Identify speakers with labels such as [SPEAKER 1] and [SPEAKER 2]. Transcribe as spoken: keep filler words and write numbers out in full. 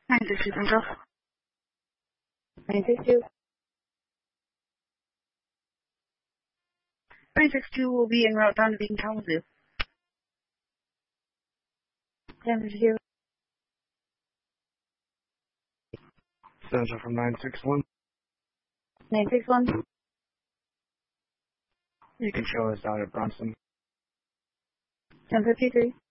[SPEAKER 1] nine six two Central.
[SPEAKER 2] nine six two.
[SPEAKER 1] nine six two will be en route down to Beacon Kalamazoo.
[SPEAKER 2] ten fifty-two.
[SPEAKER 3] Central from nine six one.
[SPEAKER 2] nine six one.
[SPEAKER 3] You can show us out at Bronson.
[SPEAKER 2] ten fifty-three.